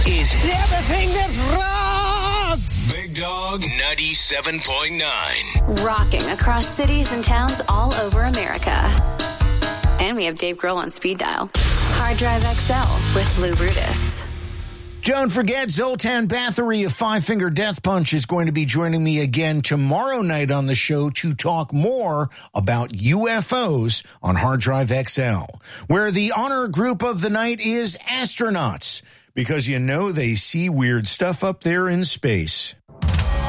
is everything that rocks. Big Dog 97.9. Rocking across cities and towns all over America. And we have Dave Grohl on speed dial. Hard Drive XL with Lou Brutus. Don't forget, Zoltan Bathory of Five Finger Death Punch is going to be joining me again tomorrow night on the show to talk more about UFOs on Hard Drive XL, where the honor group of the night is astronauts, because you know they see weird stuff up there in space.